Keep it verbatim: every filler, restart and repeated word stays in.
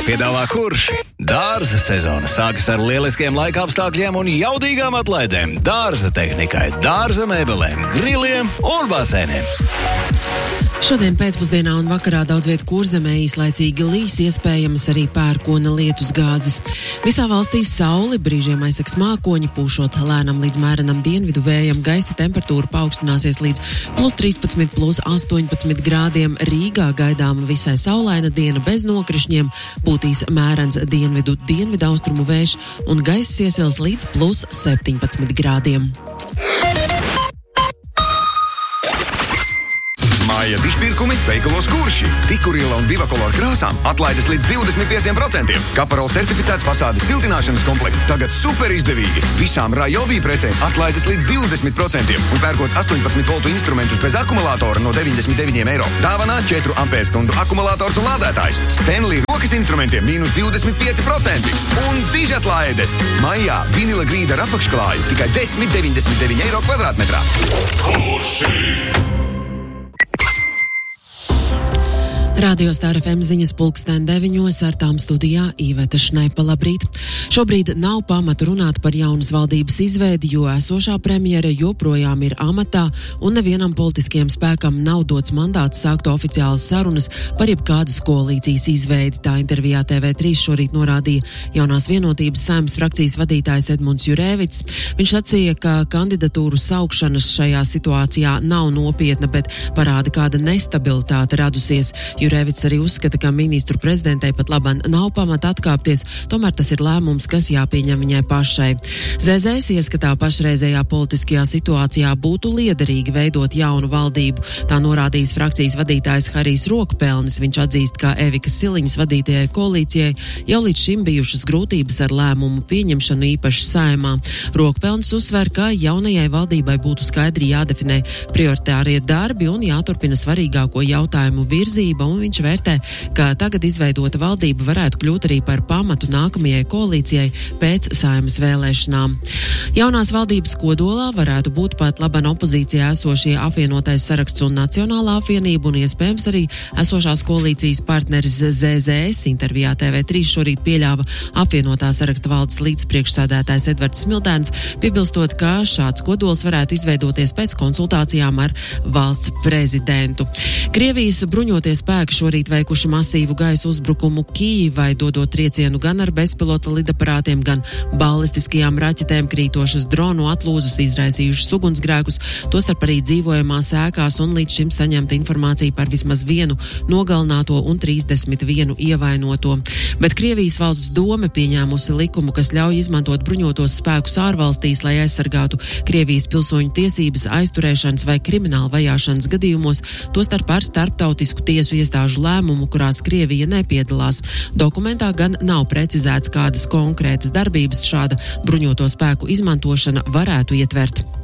piedāvā Kurš. Dārza sezona sākas ar lieliskiem laika apstākļiem un jaudīgām atlaidēm dārza tehnikai, dārza mēbelēm, griliem un basēniem. Šodien pēcpusdienā un vakarā daudz vietu Kurzemē īslaicīgi līs, iespējamas arī pērkona lietus gāzes. Visā valstī sauli, brīžiem aizseks mākoņi, pūšot lēnam līdz mērenam dienvidu vējam, gaisa temperatūra paaugstināsies līdz plus trīspadsmit, plus astoņpadsmit grādiem. Rīgā gaidāma visai saulaina diena bez nokrišņiem, pūtīs mērens dienvidu dienvidu austrumu vējš un gaiss iesils līdz plus septiņpadsmit grādiem. Māja dišpirkumi veikalos Kurši. Tikuriela un Vivakolor krāsām atlaides līdz divdesmit pieciem procentiem. Kaparol certificēts fasādes siltināšanas komplekts tagad super izdevīgi. Visām Rajovī precēm atlaides līdz divdesmit procentiem. Un pērkot astoņpadsmit voltu instrumentus bez akumulātora no deviņdesmit deviņiem eiro. Dāvanā četru ampērstundu akumulators un lādētājs. Stanley rokas instrumentiem mīnus divdesmit pieci procenti. Un dižatlaides. Maijā vinila grīda ar apakšklāju tikai desmit deviņdesmit deviņi eiro kvadrātmetrā. Kurši! Radio Star F M ziņas pulksten deviņos, ar tām studijā Īveta Šnaipa. Labrīt! Šobrīd nav pamata runāt par jaunas valdības izveidi, jo esošā premjere joprojām ir amatā un nevienam politiskiem spēkam nav dots mandāts sākt oficiālas sarunas par jebkādas koalīcijas izveidi. Tā intervijā T V trīs šorīt norādīja jaunās vienotības Saeimas frakcijas vadītājs Edmunds Jurēvits. Viņš sacīja, ka kandidatūru saukšanas šajā situācijā nav nopietna, bet parāda, kāda nestabilitāte radusies. Jurēvits arī uzskata, ka ministru prezidentei pat labam nav pamata atkāpties, tomēr tas ir lēmums, kas jāpieņem viņai pašai. Z Z S ieskatā pašreizējā politiskajā situācijā būtu liederīgi veidot jaunu valdību. Tā norādījis frakcijas vadītājs Harijs Rokpelnis. Viņš atzīst, ka Evikas Siliņas vadītajai koalīcijai jau līdz šim bijušas grūtības ar lēmumu pieņemšanu īpaši Saeimā. Rokpelnis uzsver, ka jaunajai valdībai būtu skaidri jādefinē prioritārie darbi un jāturpina svarīgāko jautājumu virzība, un viņš vērtē, ka tagad izveidota valdība varētu kļūt arī par pamatu nākamajai koalīcijai pēc Saeimas vēlēšanām. Jaunās valdības kodolā varētu būt pat laban opozīcijā esošie apvienotais saraksts un Nacionālā apvienība un iespējams arī esošās koalīcijas partneris Z Z S. Intervijā T V trīs šorīt pieļāva apvienotā saraksta valdes līdzpriekšsēdētājs Edvards Smildēns, piebilstot, ka šāds kodols varētu izveidoties pēc konsultācijām ar valsts prezidentu. Krievijas bruņoties spēki šorīt veikuši masīvu gaisa uzbrukumu Kijivai, dodot triecienu gan ar bezpilota lidaparātiem, gan ballistiskajām raķetēm. Krītošas dronu atlūzas izraisījušas ugunsgrēkus, tostarp arī dzīvojamās ēkās, un līdz šim saņemta informācija par vismaz vienu nogalināto un trīsdesmit vienu ievainoto. Bet Krievijas valsts dome pieņēmusi likumu, kas ļauj izmantot bruņotos spēkus ārvalstīs, lai aizsargātu Krievijas pilsoņu tiesības aizturēšanas vai krimināla vajāšanas gadījumos, tostarp ar starptautisku tiesu iestāžu lēmumu, kurās Krievija nepiedalās. Dokumentā gan nav precizēts, kādas konkrētas darbības šāda bruņoto spēku izmantošana varētu ietvert.